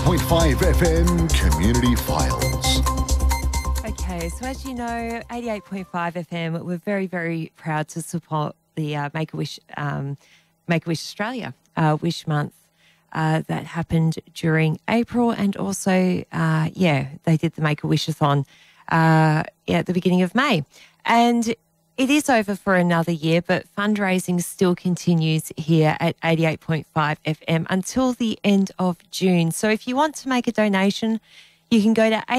88.5 FM Community Files. Okay, so as you know, 88.5 FM, we're very, very proud to support the Make-A-Wish Australia Wish Month that happened during April, and also, they did the Make-A-Wish-a-thon at the beginning of May. And it is over for another year, but fundraising still continues here at 88.5 FM until the end of June. So if you want to make a donation, you can go to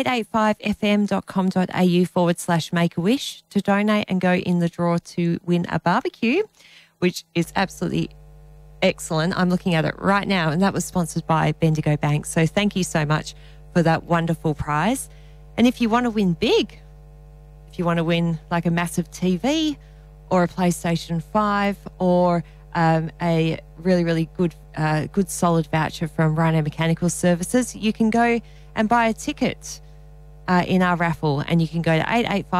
885fm.com.au/make-a-wish to donate and go in the draw to win a barbecue, which is absolutely excellent. I'm looking at it right now, and that was sponsored by Bendigo Bank. So thank you so much for that wonderful prize. And if you want to win big, if you want to win like a massive TV or a PlayStation 5 or a really, really good solid voucher from Rhino Mechanical Services, you can go and buy a ticket in our raffle, and you can go to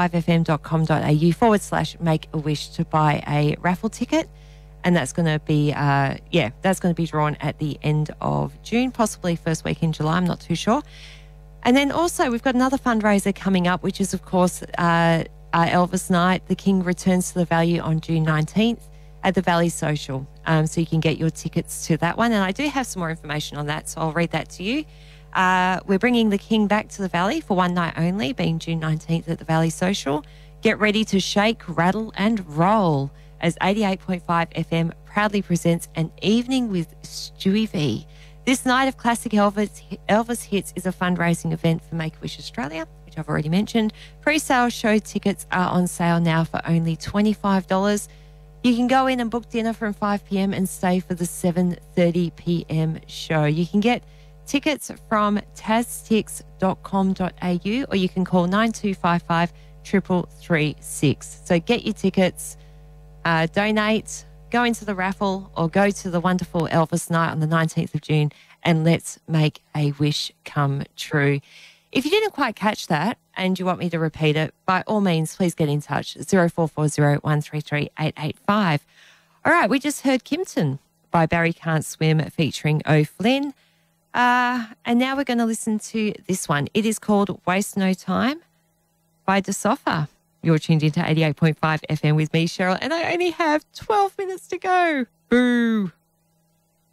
885fm.com.au/make-a-wish to buy a raffle ticket. And that's going to be, drawn at the end of June, possibly first week in July. I'm not too sure. And then also we've got another fundraiser coming up, which is, of course, our Elvis Night. The King returns to the Valley on June 19th at the Valley Social. So you can get your tickets to that one. And I do have some more information on that, so I'll read that to you. We're bringing the King back to the Valley for one night only, being June 19th at the Valley Social. Get ready to shake, rattle and roll as 88.5 FM proudly presents An Evening with Stewie V. This night of classic Elvis hits is a fundraising event for Make-A-Wish Australia, which I've already mentioned. Pre-sale show tickets are on sale now for only $25. You can go in and book dinner from 5 p.m. and stay for the 7:30 p.m. show. You can get tickets from taztix.com.au, or you can call 9255 3336. So get your tickets, donate, go into the raffle, or go to the wonderful Elvis Night on the 19th of June, and let's make a wish come true. If you didn't quite catch that and you want me to repeat it, by all means, please get in touch, 0440 133 885. All right, we just heard Kimpton by Barry Can't Swim featuring O'Flynn. And now we're going to listen to this one. It is called Waste No Time by DeSofa. You're tuned into 88.5 FM with me, Cheryl, and I only have 12 minutes to go. Boo.